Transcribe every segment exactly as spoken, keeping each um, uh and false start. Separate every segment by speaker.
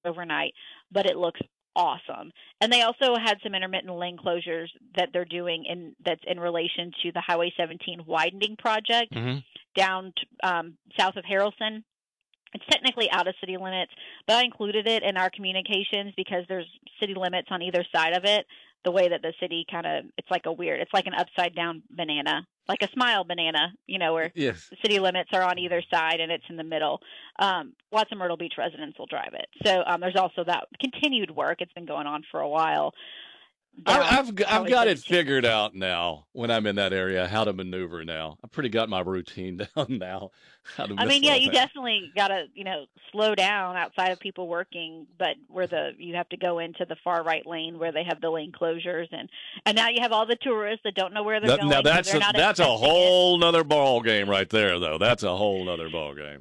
Speaker 1: overnight, but it looks awesome. And they also had some intermittent lane closures that they're doing in that's in relation to the Highway seventeen widening project
Speaker 2: Mm-hmm.
Speaker 1: down to, um, south of Harrelson. It's technically out of city limits, but I included it in our communications because there's city limits on either side of it. The way that the city kind of, it's like a weird, it's like an upside down banana, like a smile banana, you know, where
Speaker 2: Yes.
Speaker 1: the city limits are on either side and it's in the middle. Um, lots of Myrtle Beach residents will drive it. So um, there's also that continued work. It's been going on for a while.
Speaker 2: I,
Speaker 1: down
Speaker 2: I've I've
Speaker 1: Highway
Speaker 2: got it
Speaker 1: seventeen.
Speaker 2: figured out now when I'm in that area, how to maneuver now. I've pretty got my routine down now. How to
Speaker 1: I
Speaker 2: miss
Speaker 1: mean, yeah,
Speaker 2: all
Speaker 1: you
Speaker 2: that.
Speaker 1: definitely got to, you know, slow down outside of people working, but where the you have to go into the far right lane where they have the lane closures, and and now you have all the tourists that don't know where they're
Speaker 2: That-
Speaker 1: going.
Speaker 2: now
Speaker 1: so
Speaker 2: that's
Speaker 1: they're
Speaker 2: a,
Speaker 1: not
Speaker 2: that's a
Speaker 1: expecting it.
Speaker 2: whole nother ball game right there, though. That's a whole nother ball game.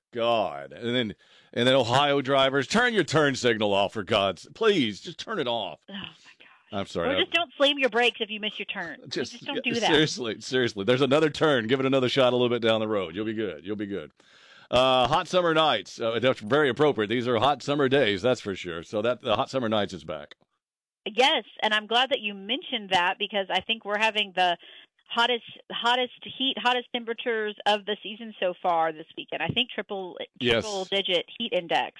Speaker 2: God, and then and then Ohio drivers, turn your turn signal off for God's, please, just turn it off.
Speaker 1: Oh my gosh.
Speaker 2: I'm sorry.
Speaker 1: Or just don't slam your brakes if you miss your turn.
Speaker 2: Just,
Speaker 1: Just, don't do that.
Speaker 2: Seriously, seriously. There's another turn. Give it another shot a little bit down the road. You'll be good. You'll be good. Uh, hot summer nights. Uh, that's very appropriate. These are hot summer days, that's for sure. So that the hot summer nights is back.
Speaker 1: Yes, and I'm glad that you mentioned that because I think we're having the hottest hottest heat, hottest temperatures of the season so far this weekend. I think triple
Speaker 2: Yes.
Speaker 1: triple digit heat index.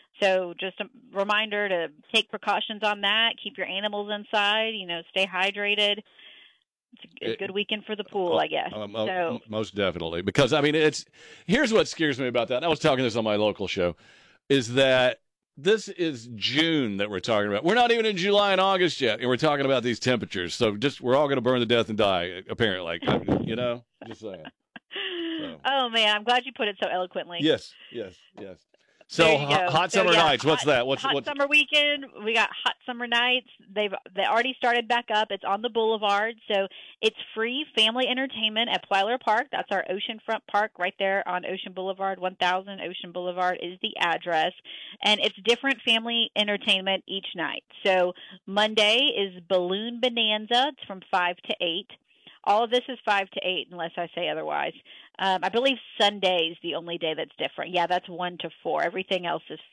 Speaker 1: So just a reminder to take precautions on that. Keep your animals inside. You know, stay hydrated. It's a, a good weekend for the pool, I guess.
Speaker 2: Um, uh,
Speaker 1: so
Speaker 2: most definitely, because I mean, it's here's what scares me about that. I was talking this on my local show, is that this is June that we're talking about. We're not even in July and August yet, and we're talking about these temperatures. So just we're all going to burn to death and die, apparently. You know, just saying. So.
Speaker 1: Oh man, I'm glad you put it so eloquently.
Speaker 2: Yes, yes, yes. So
Speaker 1: There you
Speaker 2: hot,
Speaker 1: go.
Speaker 2: hot
Speaker 1: So,
Speaker 2: summer
Speaker 1: yeah,
Speaker 2: nights. What's
Speaker 1: hot-
Speaker 2: that? What's
Speaker 1: hot
Speaker 2: what's
Speaker 1: summer weekend? We got hot summer nights. They've they already started back up. It's on the boulevard, so it's free family entertainment at Plyler Park. That's our oceanfront park right there on Ocean Boulevard. one thousand Ocean Boulevard is the address, and it's different family entertainment each night. So Monday is Balloon Bonanza. It's from five to eight. All of this is five to eight, unless I say otherwise. Um, I believe Sunday is the only day that's different. Yeah, that's one to four. Everything else is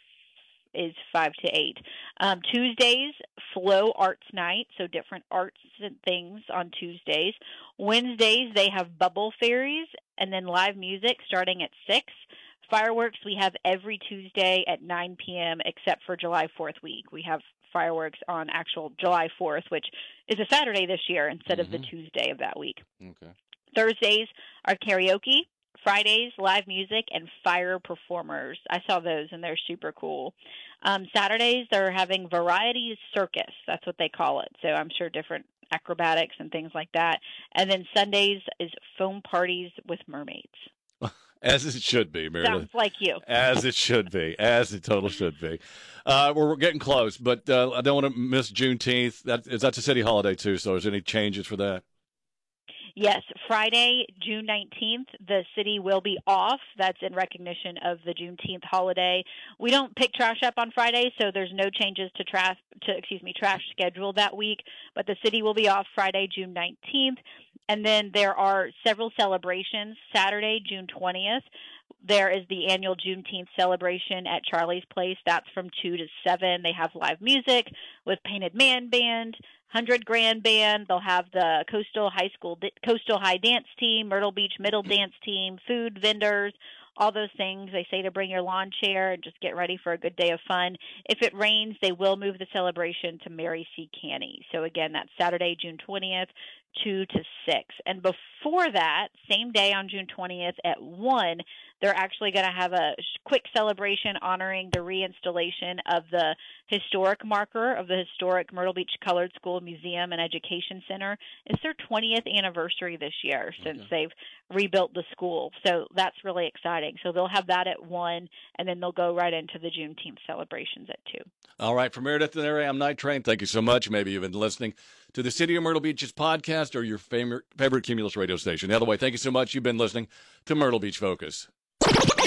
Speaker 1: is five to eight. Um, Tuesdays, Flow Arts Night, so different arts and things on Tuesdays. Wednesdays, they have Bubble Fairies and then live music starting at six. Fireworks we have every Tuesday at nine p.m. except for July fourth week. We have fireworks on actual July fourth, which is a Saturday this year instead
Speaker 2: mm-hmm.
Speaker 1: of the Tuesday of that week.
Speaker 2: Okay.
Speaker 1: Thursdays are karaoke. Fridays, live music and fire performers. I saw those, and they're super cool. Um, Saturdays, they're having variety circus. That's what they call it. So I'm sure different acrobatics and things like that. And then Sundays is foam parties with mermaids.
Speaker 2: As it should be, Meredith.
Speaker 1: Sounds like you.
Speaker 2: As it should be. As it total should be. Uh, we're, we're getting close, but uh, I don't want to miss Juneteenth. That, is, that's a city holiday, too, so is there any changes for that?
Speaker 1: Yes, Friday, June nineteenth, the city will be off. That's in recognition of the Juneteenth holiday. We don't pick trash up on Friday, so there's no changes to trash to excuse me, trash schedule that week, but the city will be off Friday, June nineteenth. And then there are several celebrations. Saturday, June twentieth, there is the annual Juneteenth celebration at Charlie's Place. That's from two to seven. They have live music with Painted Man Band, Hundred Grand Band. They'll have the Coastal High School, Coastal High Dance Team, Myrtle Beach Middle Dance Team, food vendors, all those things. They say to bring your lawn chair and just get ready for a good day of fun. If it rains, they will move the celebration to Mary C. Canny. So again, that's Saturday, June twentieth, two to six. And before that, same day on June twentieth at one, they're actually going to have a quick celebration honoring the reinstallation of the historic marker of the historic Myrtle Beach Colored School Museum and Education Center. It's their twentieth anniversary this year since okay. they've rebuilt the school. So that's really exciting. So they'll have that at one, and then they'll go right into the Juneteenth celebrations at two.
Speaker 2: All right. From Meredith and Larry, I'm Night Train. Thank you so much. Maybe you've been listening to the City of Myrtle Beach's podcast or your favorite, favorite Cumulus radio station. The other way, thank you so much. You've been listening to Myrtle Beach Focus.